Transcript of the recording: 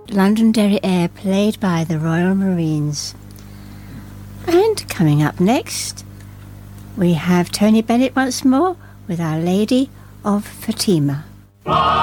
Londonderry Air, played by the Royal Marines. And coming up next, we have Tony Bennett once more with Our Lady of Fatima.